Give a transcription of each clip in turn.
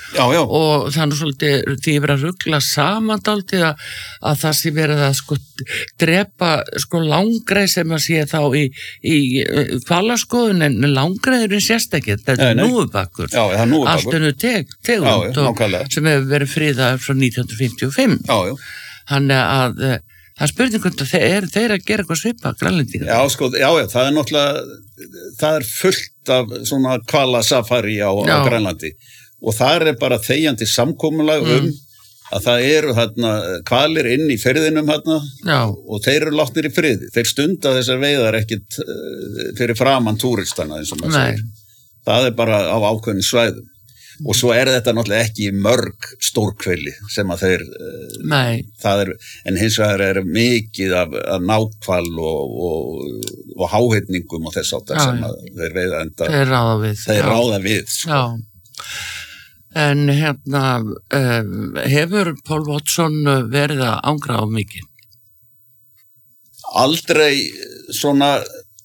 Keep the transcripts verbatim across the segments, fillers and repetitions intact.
já, já. Og það er nú svolítið því ég verið að rugla saman dálítið að, að það sé verið að sko drepa sko langreið sem að sé þá í, í hvalaskoðun en langreiðurinn sést ekki, þetta er núfubakkur, allt önnu teg, tegund og, sem hefur verið friðað frá nítján hundruð fimmtíu og fimm. Já, já. Þannig að það er spurningum að þeir eru þeir að gera eitthvað svipað grænlendingar. Já, sko, já, já, það er náttúrulega, það er fullt af svona hvala safari á, á Grænlandi og það er bara þegjandi samkomulag mm. um að það eru þarna hvalir inn í firðinum þarna já. Og þeir eru látnir í friði. Þeir stunda þessar veiðar ekkit fyrir framan túristana eins og maður segir. Það er bara á ákveðin svæðum. Og svo er þetta náttúrulega ekki mörg stórkveli sem að þeir Nei. Það er, en hins vegar er mikið af, af nákval og, og, og háheitningum og þess áttar sem að þeir veiða enda þeir ráða við, þeir ráða við sko. En hérna um, hefur Paul Watson verið að ángra á mikið? Aldrei svona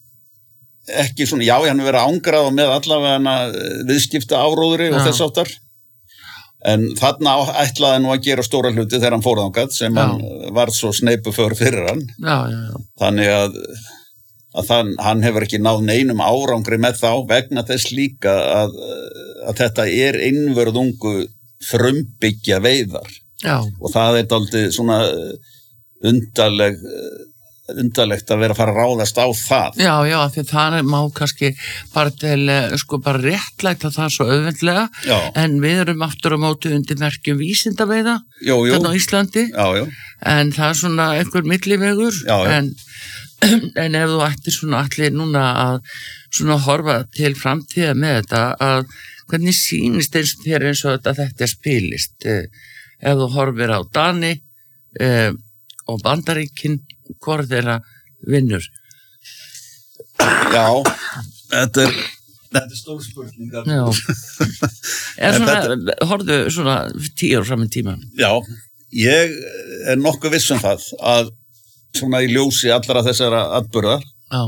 ekki svona, já, hann verið ángrað og með allavega viðskipta áróðri og þess áttar en þarna ætlaði nú að gera stóra hluti þegar hann fór þangað sem já. Hann var svo sneipuför fyrir hann já, já, já. Þannig að, að þann, hann hefur ekki náð neinum árangri með þá vegna þess líka að, að þetta er innvörðungu frumbyggja veiðar já. Og það er dálítið svona undarleg undarlegt að vera að fara að ráðast á það. Já, já, því það má kannski bara til, sko, bara réttlæta það svo auðveldlega, já. En við erum aftur á móti undir merkjum vísindaveiða, jú, jú. Þarna á Íslandi, já, já. En það er svona einhver millivegur, já, já. En, en ef þú ættir svona allir núna að svona horfa til framtíða með þetta, að hvernig sýnist eins og þér eins og þetta, þetta er spilist, ef þú horfir á Dani eh, og Bandaríkin, hvort þeirra vinnur? Já, þetta er þetta er stór spurning. Já. Er svona, þetta... horfðu svona tíu ár fram í tíma? Já, ég er nokkuð viss um það að svona í ljósi allra þessara atburðar Já.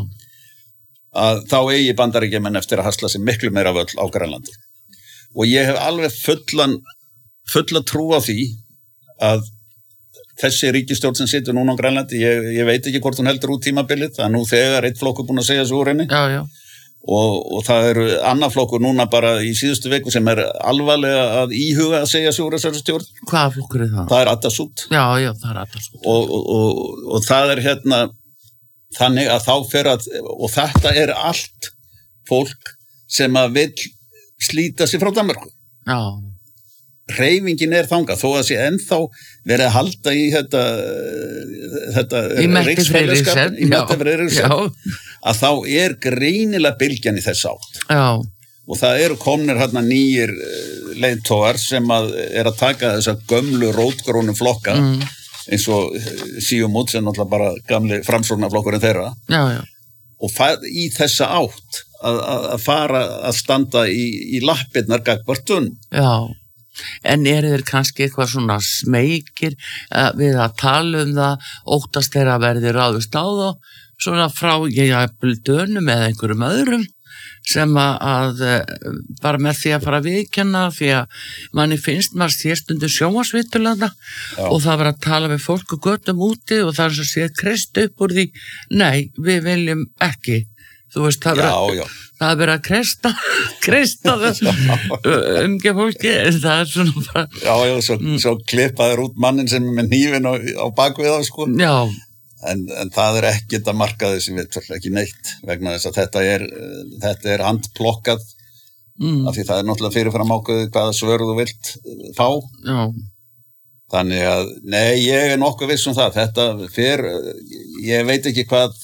Að þá eigi Bandaríkjamenn eftir að hasla sig miklu meira völl á Grænlandi. Og ég hef alveg fullan fulla trú á því að þessi ríkisstjórn sem situr núna á Grænlandi, ég, ég veit ekki hvort hún heldur út tímabilið, það er nú þegar einn flokkur búin að segja svo úr henni já, já. Og, og það eru annar flokkur núna bara í síðustu viku sem er alvarlega að íhuga að segja svo úr þessari stjórn. Hvaða flokkur er það? Það er Atasút. Já, já, það er Atasút. Og, og, og, og það er hérna þannig að þá fer að, og þetta er allt fólk sem að vill slíta sig frá Danmörku. Já. Hreyfingin er þangað, þó að sé ennþá verið að halda í þetta, þetta í Mette Frederiksen, í Mette Frederiksen, að þá er greinilega bylgjan í þess átt. Já. Og það eru komnir hérna nýjir leiðtogar sem að er að taka þessa gömlu rótgrónu flokka, mm. eins og Siumut sem náttúrulega bara gamli framsóknarflokkurinn þeirra. Já, já. Og í þessa átt að, að fara að standa í, í lappirnar gagnvart. Já. En eru þeir kannski eitthvað svona smeykir uh, við að tala um það, óttast þeir að verði ráðust á þá, svona frá ég dönum eða einhverjum öðrum sem að, að bara með því að fara að viðkenna því að manni finnst maður sér stundum sjónvarpsviðtöl og það var að tala með fólk og göttum úti og það er svo að sé krist upp úr því, nei, við viljum ekki. Þú veist, það er verið að kresta, kresta þessu umgeð fólki, það er svona bara... Já, já, svo, mm. svo klippaður út mannin sem er með hnífin á, á bakvið á, sko. Já. En, en það er ekkert að marka þessi við, ekki neitt, vegna þess að þetta er, þetta er handplokkað, mm. af því það er náttúrulega fyrirfram ákveðið hvaða svör þú vilt fá. Já. Þannig að, nei, ég er nokkuð viss um það, þetta fer, ég veit ekki hvað,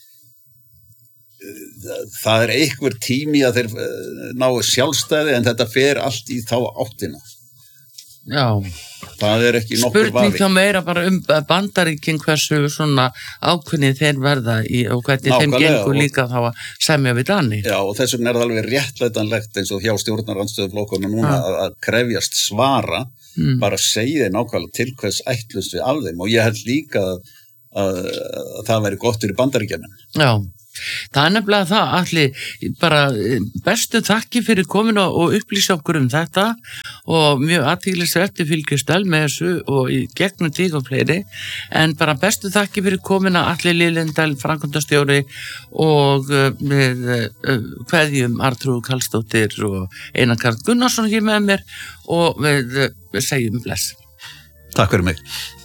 það er einhver tími að þeir ná sjálfstæði en þetta fer allt í þá áttina. Já. Það er ekki nokkur vafi. Spurning þá meira bara um Bandaríkin hversu svona ákveðnið þeir verða í og hvernig Nákvæmlega, þeim gengur og... líka þá að semja við Dani. Já, og þess vegna er það alveg réttlætanlegt eins og hjá stjórnarandstöðuflokkunum núna að, að krefjast svara, mm. bara segja nákvæmlega til hvers ætlust við af þeim og ég held líka að, að, að það væri gott fyrir Bandaríkjamenn. Já. Það er nefnilega það, allir bara bestu þakki fyrir komin og upplýsa okkur um þetta og mjög athyglisvert fylgjast vel með þessu og í gegnum tík og fleiri, en bara bestu þakki fyrir komin að Atli Lylendal, framkvæmdastjóri og með kveðjum Arnþrúður Karlsdóttir og Einar Karl Gunnarsson hér með mér og við segjum bless. Takk fyrir mig.